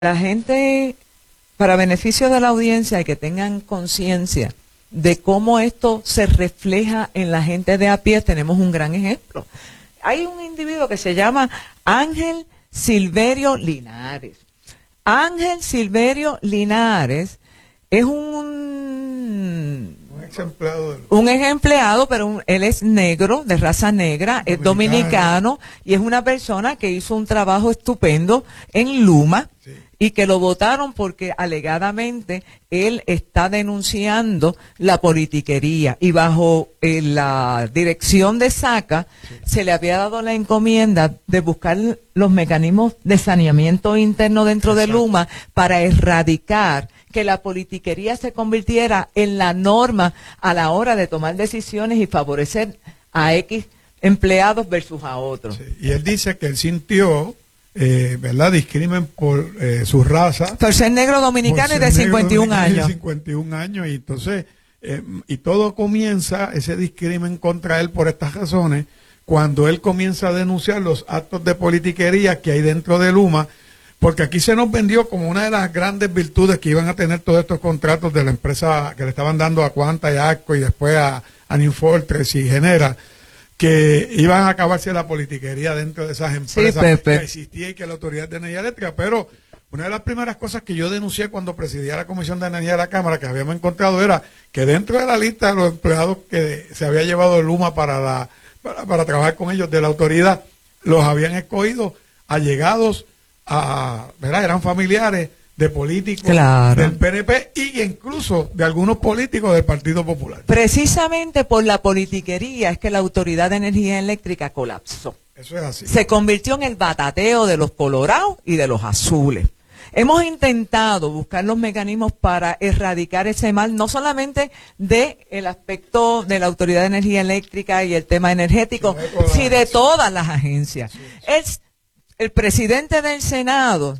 la gente, para beneficio de la audiencia y que tengan conciencia de cómo esto se refleja en la gente de a pie, tenemos un gran ejemplo. Hay un individuo que se llama Ángel Silverio Linares. Ángel Silverio Linares es un empleado, pero él es negro, de raza negra, es dominicano y es una persona que hizo un trabajo estupendo en Luma. Sí. Y que lo votaron porque alegadamente él está denunciando la politiquería y bajo la dirección de SACA se le había dado la encomienda de buscar los mecanismos de saneamiento interno dentro de Luma para erradicar que la politiquería se convirtiera en la norma a la hora de tomar decisiones y favorecer a X empleados versus a otros. Sí, y él dice que él sintió ¿verdad? Discrimen por su raza. Por ser negro dominicano y de 51 años. De 51 años, y entonces, y todo comienza, ese discrimen contra él por estas razones, cuando él comienza a denunciar los actos de politiquería que hay dentro de Luma, porque aquí se nos vendió como una de las grandes virtudes que iban a tener todos estos contratos de la empresa que le estaban dando a Cuanta y Asco y después a Ninfortres y Genera, que iban a acabarse la politiquería dentro de esas empresas que existía y que la Autoridad de Energía Eléctrica. Pero una de las primeras cosas que yo denuncié cuando presidía la Comisión de Energía de la Cámara, que habíamos encontrado, era que dentro de la lista de los empleados que se había llevado el Luma para trabajar con ellos de la autoridad, los habían escogido allegados a, ¿verdad? Eran familiares de políticos del PNP y incluso de algunos políticos del Partido Popular. Precisamente por la politiquería es que la Autoridad de Energía Eléctrica colapsó. Eso es así. Se convirtió en el batateo de los colorados y de los azules. Hemos intentado buscar los mecanismos para erradicar ese mal, no solamente del aspecto de la Autoridad de Energía Eléctrica y el tema energético, sino de todas las agencias. Sí. El presidente del Senado,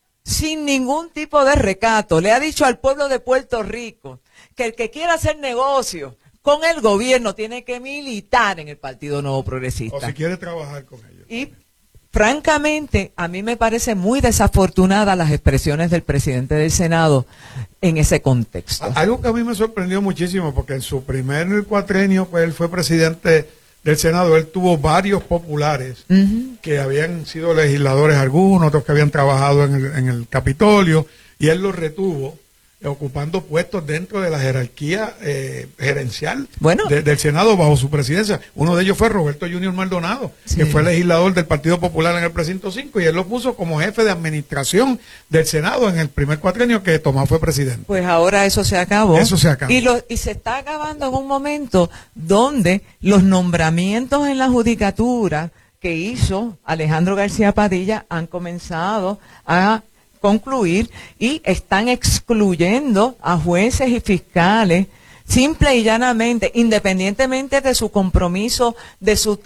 sin ningún tipo de recato, le ha dicho al pueblo de Puerto Rico que el que quiera hacer negocio con el gobierno tiene que militar en el Partido Nuevo Progresista. O si quiere trabajar con ellos. Y francamente, a mí me parece muy desafortunada las expresiones del presidente del Senado en ese contexto. Algo que a mí me sorprendió muchísimo, porque en su primer cuatrenio, pues él fue presidente del Senado, él tuvo varios populares que habían sido legisladores algunos, otros que habían trabajado en el Capitolio, y él los retuvo ocupando puestos dentro de la jerarquía gerencial del Senado bajo su presidencia. Uno de ellos fue Roberto Junior Maldonado, que fue legislador del Partido Popular en el Precinto 5, y él lo puso como jefe de administración del Senado en el primer cuatrenio que Tomás fue presidente. Pues ahora eso se acabó. Eso se acabó. Y se está acabando en un momento donde los nombramientos en la judicatura que hizo Alejandro García Padilla han comenzado a concluir y están excluyendo a jueces y fiscales simple y llanamente, independientemente de su compromiso, de su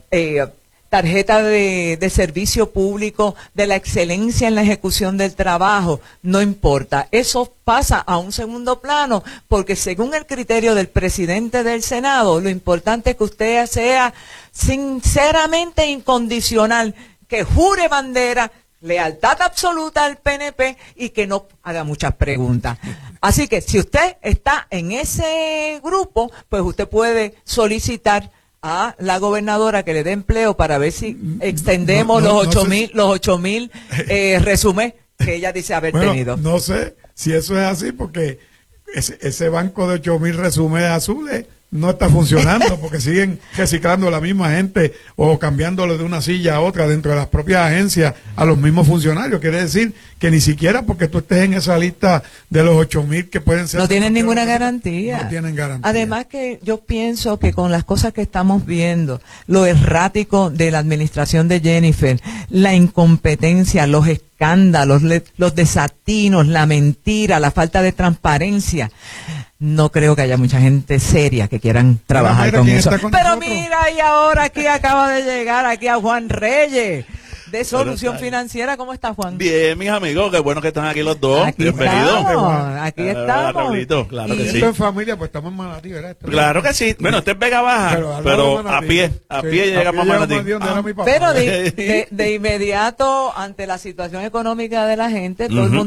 tarjeta de servicio público, de la excelencia en la ejecución del trabajo, no importa. Eso pasa a un segundo plano, porque según el criterio del presidente del Senado, lo importante es que usted sea sinceramente incondicional, que jure bandera, lealtad absoluta al PNP y que no haga muchas preguntas. Así que si usted está en ese grupo, pues usted puede solicitar a la gobernadora que le dé empleo para ver si extendemos los 8,000 resúmenes que ella dice haber tenido. No sé si eso es así, porque ese banco de 8,000 resúmenes azules no está funcionando, porque siguen reciclando la misma gente o cambiándolo de una silla a otra dentro de las propias agencias a los mismos funcionarios. Quiere decir que ni siquiera porque tú estés en esa lista de los 8,000 que pueden ser... No tienen ninguna garantía. No tienen garantía. Además que yo pienso que con las cosas que estamos viendo, lo errático de la administración de Jennifer, la incompetencia, los escándalos, los desatinos, la mentira, la falta de transparencia, no creo que haya mucha gente seria que quieran trabajar con eso. Pero mira, y ahora aquí acaba de llegar aquí a Juan Reyes. de Solución Pero, Financiera. ¿Cómo está, Juan? Bien, mis amigos, qué bueno que están aquí los dos. Aquí Bienvenidos. aquí estamos. Raulito, claro que Y- sí. Esto en familia, pues estamos en Manatí, ¿verdad? Claro que sí. Bueno, este es Vega Baja, al lado pero de Manatí. a pie Sí, llegamos a Manatí. donde era mi papá. Pero de inmediato, ante la situación económica de la gente, todo el Ujú. mundo